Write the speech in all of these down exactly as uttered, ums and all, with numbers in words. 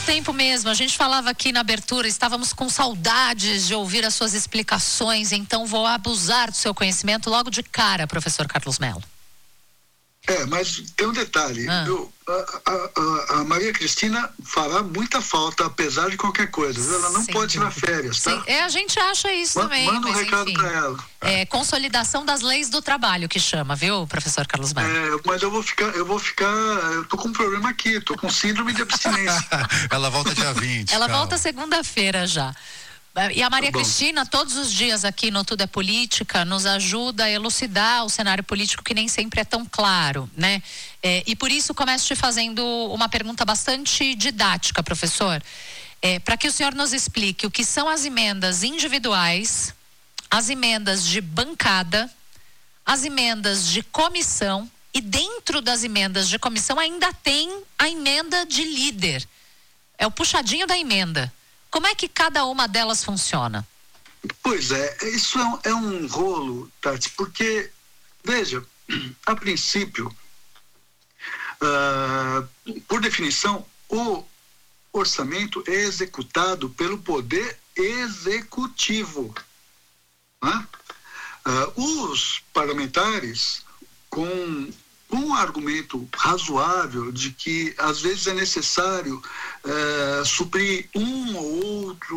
tempo mesmo. A gente falava aqui na abertura, estávamos com saudades de ouvir as suas explicações, então vou abusar do seu conhecimento logo de cara, professor Carlos Mello. É, mas tem um detalhe, ah. eu, a, a, a Maria Cristina fará muita falta, apesar de qualquer coisa. Ela não Sem pode tirar dúvida. férias, tá? Sim, é, a gente acha isso Ma- também. Manda um mas, recado enfim, para ela. É consolidação das leis do trabalho que chama, viu, professor Carlos Mello? É, mas eu vou ficar, eu vou ficar, eu tô com um problema aqui, tô com síndrome de abstinência. Ela volta dia vinte. Ela calma. volta segunda-feira já. E a Maria Tá bom. Cristina, todos os dias aqui no Tudo é Política, nos ajuda a elucidar o cenário político que nem sempre é tão claro, né? É, e por isso começo te fazendo uma pergunta bastante didática, professor. É, para que o senhor nos explique o que são as emendas individuais, as emendas de bancada, as emendas de comissão e dentro das emendas de comissão ainda tem a emenda de líder. É o puxadinho da emenda. Como é que cada uma delas funciona? Pois é, isso é um, é um rolo, Tati, porque, veja, a princípio, uh, por definição, o orçamento é executado pelo poder executivo, né? Uh, os parlamentares, com um argumento razoável de que às vezes é necessário uh, suprir um ou outro,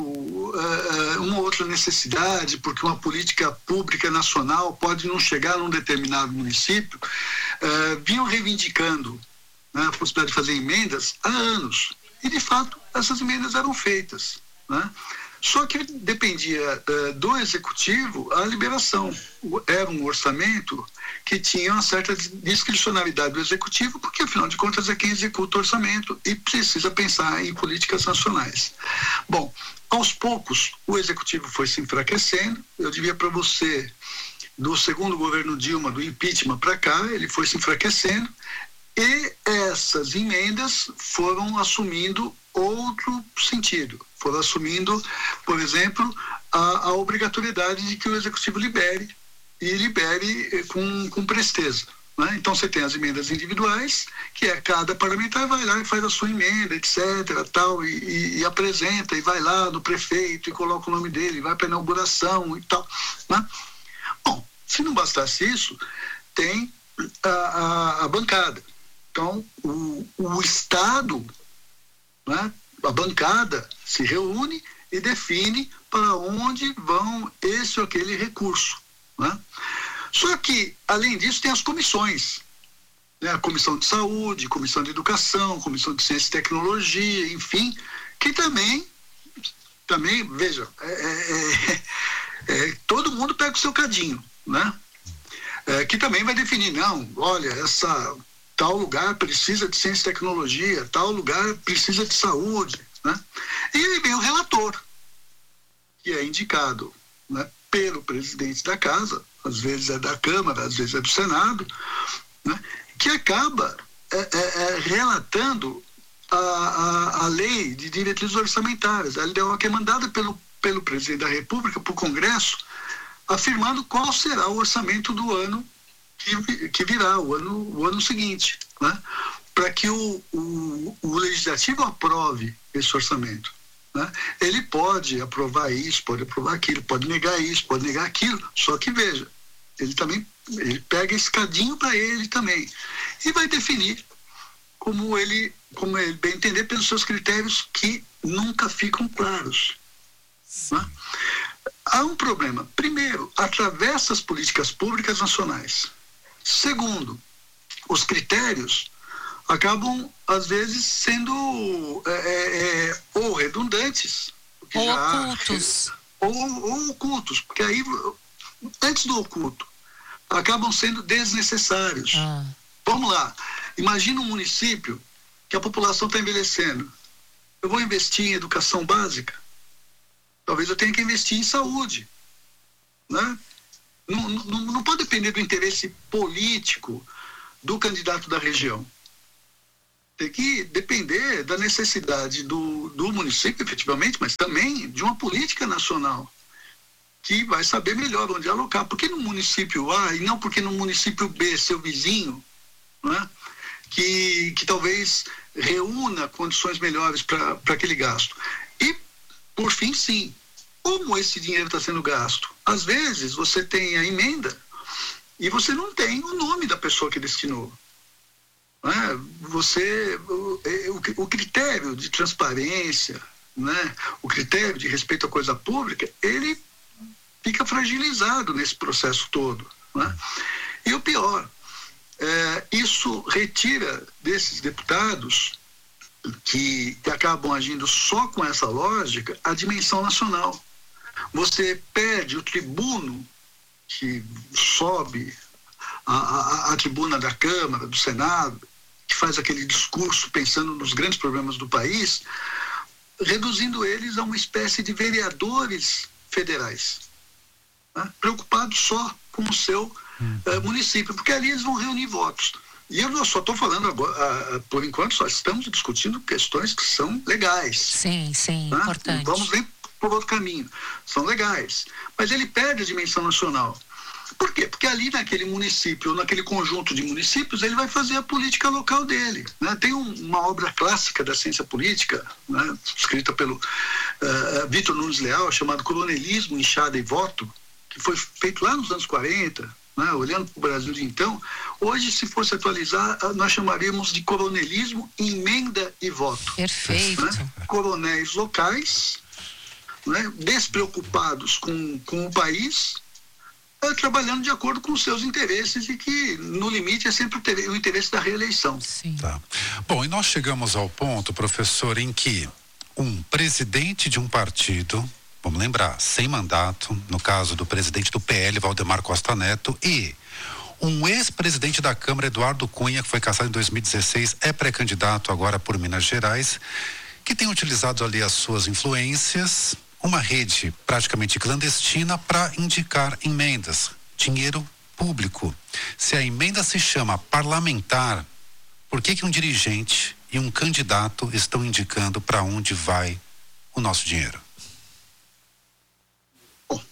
uh, uma outra necessidade, porque uma política pública nacional pode não chegar num determinado município, uh, vinham reivindicando, né, a possibilidade de fazer emendas há anos. E, de fato, essas emendas eram feitas, né? Só que dependia uh, do executivo a liberação. Era um orçamento que tinha uma certa discricionalidade do executivo, porque, afinal de contas, é quem executa o orçamento e precisa pensar em políticas nacionais. Bom, aos poucos, o executivo foi se enfraquecendo. Eu diria para você, do segundo governo Dilma, do impeachment para cá, ele foi se enfraquecendo e essas emendas foram assumindo outro sentido. Foram assumindo, por exemplo, a, a obrigatoriedade de que o executivo libere e libere com, com presteza, né? Então você tem as emendas individuais, que é cada parlamentar vai lá e faz a sua emenda, etc, tal, e, e, e apresenta, e vai lá no prefeito e coloca o nome dele, vai para a inauguração e tal, né? Bom, se não bastasse isso, tem a, a, a bancada. Então, o, o Estado, né, a bancada se reúne e define para onde vão esse ou aquele recurso, né? Só que, além disso, tem as comissões, né? A Comissão de Saúde, Comissão de Educação, Comissão de Ciência e Tecnologia, enfim, que também, também veja, é, é, é, todo mundo pega o seu cadinho, né? É, que também vai definir, não, olha, essa... tal lugar precisa de ciência e tecnologia, tal lugar precisa de saúde, né? E aí vem o relator, que é indicado, né, pelo presidente da casa, às vezes é da Câmara, às vezes é do Senado, né, que acaba é, é, é, relatando a, a, a lei de diretrizes orçamentárias, a L D O, que é mandada pelo, pelo presidente da República para o Congresso, afirmando qual será o orçamento do ano Que, que virá o ano, o ano seguinte, né? Para que o, o, o legislativo aprove esse orçamento, né? Ele pode aprovar isso, pode aprovar aquilo, pode negar isso, pode negar aquilo, só que veja, ele também ele pega esse cadinho para ele também e vai definir como ele, como ele bem entender pelos seus critérios que nunca ficam claros, né? Há um problema. Primeiro, atravessa as políticas públicas nacionais. Segundo, os critérios acabam, às vezes, sendo é, é, ou redundantes, ou já, ocultos. Ou, ou ocultos, porque aí, antes do oculto, acabam sendo desnecessários. Ah. Vamos lá, imagina um município que a população está envelhecendo. Eu vou investir em educação básica? Talvez eu tenha que investir em saúde, né? Não, não, não pode depender do interesse político do candidato da região. Tem que depender da necessidade do, do município, efetivamente, mas também de uma política nacional que vai saber melhor onde alocar. Porque no município A e não porque no município B, seu vizinho, né, que, que talvez reúna condições melhores para aquele gasto. E, por fim, sim, como esse dinheiro está sendo gasto? Às vezes você tem a emenda e você não tem o nome da pessoa que destinou. Né? Você, o, o, o critério de transparência, né? O critério de respeito à coisa pública, ele fica fragilizado nesse processo todo. Né? E o pior, é, isso retira desses deputados que, que acabam agindo só com essa lógica a dimensão nacional. Você perde o tribuno que sobe a, a, a tribuna da Câmara, do Senado, que faz aquele discurso pensando nos grandes problemas do país, reduzindo eles a uma espécie de vereadores federais, né? Preocupados só com o seu hum. uh, município, porque ali eles vão reunir votos. E eu só estou falando agora, uh, por enquanto, só estamos discutindo questões que são legais. Sim, sim, né? Importante. Vamos nem por outro caminho. São legais. Mas ele perde a dimensão nacional. Por quê? Porque ali naquele município, ou naquele conjunto de municípios, ele vai fazer a política local dele. Né? Tem um, uma obra clássica da ciência política, né? Escrita pelo uh, Vitor Nunes Leal, chamado Coronelismo, Enxada e Voto, que foi feito lá nos anos quarenta, né? Olhando para o Brasil de então. Hoje, se fosse atualizar, nós chamaríamos de coronelismo, emenda e voto. Perfeito. Né? Coronéis locais, né? Despreocupados com, com o país, trabalhando de acordo com os seus interesses e que, no limite, é sempre o interesse da reeleição. Sim. Tá. Bom, e nós chegamos ao ponto, professor, em que um presidente de um partido, vamos lembrar, sem mandato, no caso do presidente do P L, Valdemar Costa Neto, e um ex-presidente da Câmara, Eduardo Cunha, que foi cassado em dois mil e dezesseis, é pré-candidato agora por Minas Gerais, que tem utilizado ali as suas influências, uma rede praticamente clandestina para indicar emendas, dinheiro público. Se a emenda se chama parlamentar, por que que um dirigente e um candidato estão indicando para onde vai o nosso dinheiro? Bom,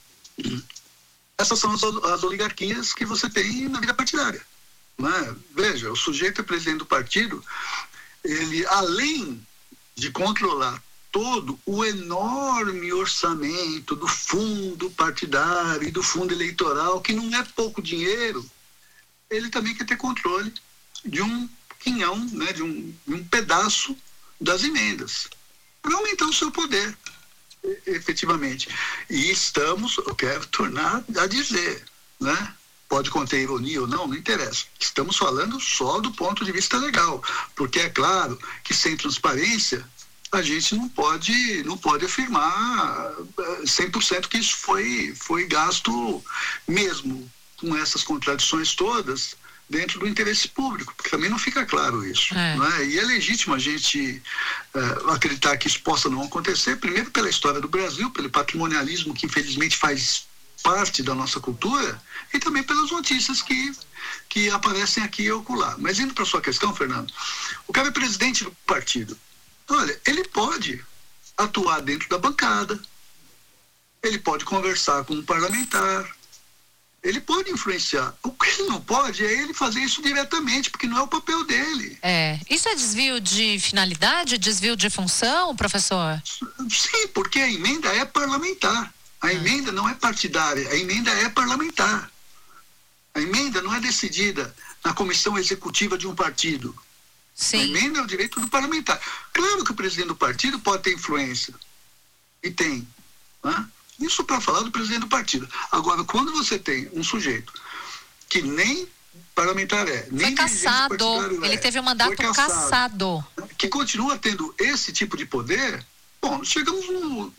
essas são as, as oligarquias que você tem na vida partidária. Né? Veja, o sujeito é presidente do partido, ele, além de controlar todo o enorme orçamento do fundo partidário e do fundo eleitoral, que não é pouco dinheiro, ele também quer ter controle de um quinhão, né, de, um, de um pedaço das emendas, para aumentar o seu poder, efetivamente. E estamos, eu quero tornar a dizer, né, pode conter ironia ou não, não interessa. Estamos falando só do ponto de vista legal, porque é claro que sem transparência a gente não pode, não pode afirmar cem por cento que isso foi, foi gasto mesmo com essas contradições todas dentro do interesse público, porque também não fica claro isso. É. Não é? E é legítimo a gente uh, acreditar que isso possa não acontecer, primeiro pela história do Brasil, pelo patrimonialismo que infelizmente faz parte da nossa cultura, e também pelas notícias que, que aparecem aqui e acolá. Mas indo para a sua questão, Fernando, o cara é presidente do partido. Olha, ele pode atuar dentro da bancada, ele pode conversar com um parlamentar, ele pode influenciar. O que ele não pode é ele fazer isso diretamente, porque não é o papel dele. É, isso é desvio de finalidade, desvio de função, professor? Sim, porque a emenda é parlamentar. A ah. emenda não é partidária, a emenda é parlamentar. A emenda não é decidida na comissão executiva de um partido. Sim. A emenda é o direito do parlamentar. Claro que o presidente do partido pode ter influência. E tem. Né? Isso para falar do presidente do partido. Agora, quando você tem um sujeito que nem parlamentar é, nem foi cassado, ele é, teve um mandato cassado, cassado, que continua tendo esse tipo de poder, bom, chegamos no...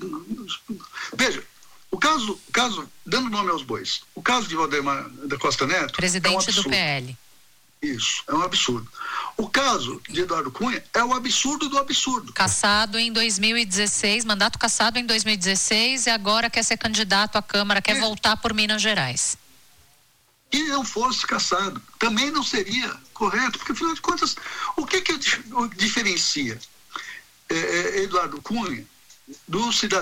Veja, o caso, caso, dando nome aos bois, o caso de Valdemar da Costa Neto... Presidente é um do P L. Isso, é um absurdo. O caso de Eduardo Cunha é o absurdo do absurdo. Cassado em dois mil e dezesseis, mandato cassado em dois mil e dezesseis e agora quer ser candidato à Câmara, quer é. voltar por Minas Gerais. E não fosse cassado, também não seria correto, porque afinal de contas, o que que diferencia é, é, Eduardo Cunha do cidadão